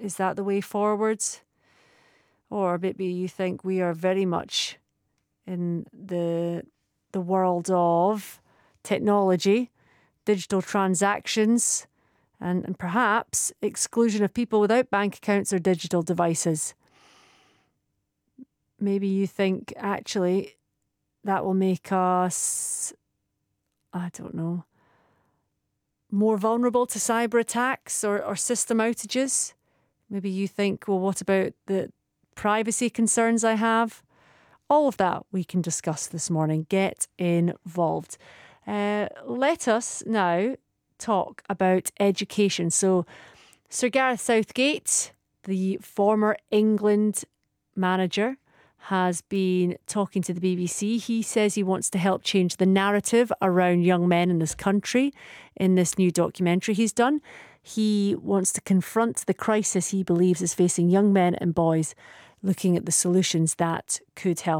Is that the way forwards? Or maybe you think we are very much in the world of technology, digital transactions, and perhaps exclusion of people without bank accounts or digital devices. Maybe you think actually that will make us, I don't know, more vulnerable to cyber attacks or system outages. Maybe you think, well, what about the privacy concerns I have? All of that we can discuss this morning. Get involved. Let us now talk about education. So Sir Gareth Southgate, the former England manager, has been talking to the BBC. He says he wants to help change the narrative around young men in this country in this new documentary he's done. He wants to confront the crisis he believes is facing young men and boys, looking at the solutions that could help.